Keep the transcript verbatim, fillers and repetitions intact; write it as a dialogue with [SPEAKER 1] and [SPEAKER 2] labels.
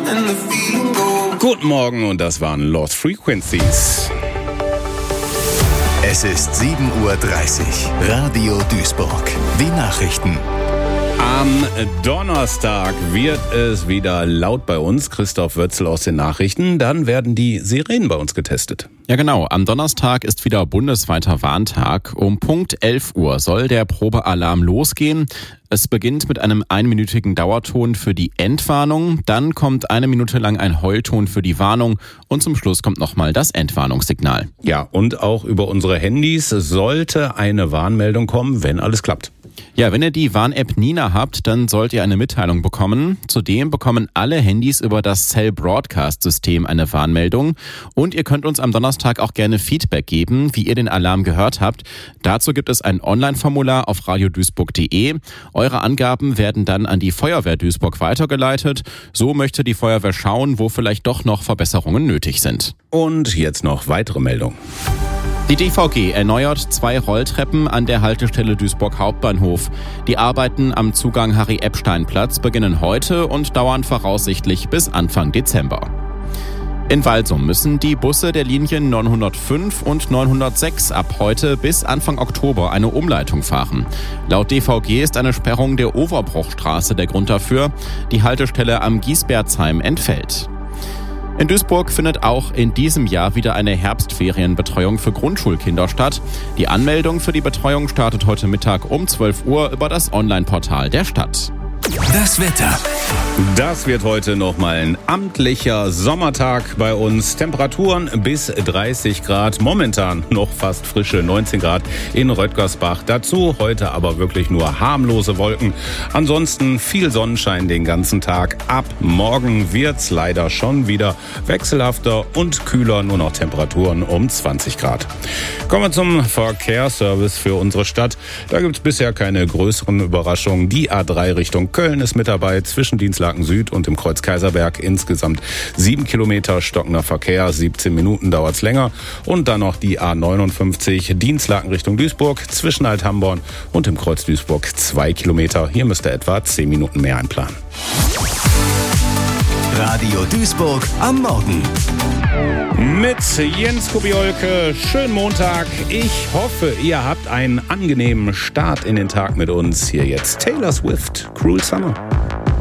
[SPEAKER 1] Guten Morgen und das waren Lost Frequencies.
[SPEAKER 2] Es ist sieben Uhr dreißig. Radio Duisburg. Die Nachrichten.
[SPEAKER 1] Am Donnerstag wird es wieder laut bei uns. Christoph Wötzel aus den Nachrichten. Dann werden die Sirenen bei uns getestet.
[SPEAKER 3] Ja genau, am Donnerstag ist wieder bundesweiter Warntag. Um Punkt elf Uhr soll der Probealarm losgehen. Es beginnt mit einem einminütigen Dauerton für die Endwarnung. Dann kommt eine Minute lang ein Heulton für die Warnung. Und zum Schluss kommt nochmal das Endwarnungssignal.
[SPEAKER 1] Ja, und auch über unsere Handys sollte eine Warnmeldung kommen, wenn alles klappt.
[SPEAKER 3] Ja, wenn ihr die Warn-App Nina habt, dann sollt ihr eine Mitteilung bekommen. Zudem bekommen alle Handys über das Cell Broadcast-System eine Warnmeldung. Und ihr könnt uns am Donnerstag auch gerne Feedback geben, wie ihr den Alarm gehört habt. Dazu gibt es ein Online-Formular auf radioduisburg punkt de. Eure Angaben werden dann an die Feuerwehr Duisburg weitergeleitet. So möchte die Feuerwehr schauen, wo vielleicht doch noch Verbesserungen nötig sind.
[SPEAKER 1] Und jetzt noch weitere Meldungen.
[SPEAKER 3] Die D V G erneuert zwei Rolltreppen an der Haltestelle Duisburg Hauptbahnhof. Die Arbeiten am Zugang Harry-Epstein-Platz beginnen heute und dauern voraussichtlich bis Anfang Dezember. In Walsum müssen die Busse der Linien neunhundertfünf und neunhundertsechs ab heute bis Anfang Oktober eine Umleitung fahren. Laut D V G ist eine Sperrung der Overbruchstraße der Grund dafür. Die Haltestelle am Giesbertsheim entfällt. In Duisburg findet auch in diesem Jahr wieder eine Herbstferienbetreuung für Grundschulkinder statt. Die Anmeldung für die Betreuung startet heute Mittag um zwölf Uhr über das Online-Portal der Stadt.
[SPEAKER 2] Das Wetter.
[SPEAKER 1] Das wird heute nochmal ein amtlicher Sommertag bei uns. Temperaturen bis dreißig Grad. Momentan noch fast frische neunzehn Grad in Röttgersbach. Dazu heute aber wirklich nur harmlose Wolken. Ansonsten viel Sonnenschein den ganzen Tag. Ab morgen wird's leider schon wieder wechselhafter und kühler. Nur noch Temperaturen um zwanzig Grad. Kommen wir zum Verkehrsservice für unsere Stadt. Da gibt's bisher keine größeren Überraschungen. Die A drei Richtung Köln ist mit dabei, zwischen Dienstlaken Süd und dem Kreuz Kaiserberg insgesamt sieben Kilometer stockender Verkehr, siebzehn Minuten dauert's länger. Und dann noch die A neunundfünfzig Dienstlaken Richtung Duisburg, zwischen Althamborn und dem Kreuz Duisburg zwei Kilometer. Hier müsst ihr etwa zehn Minuten mehr einplanen.
[SPEAKER 2] Radio Duisburg am Morgen.
[SPEAKER 1] Mit Jens Kubiolke, schönen Montag. Ich hoffe, ihr habt einen angenehmen Start in den Tag mit uns. Hier jetzt Taylor Swift, Cruel Summer.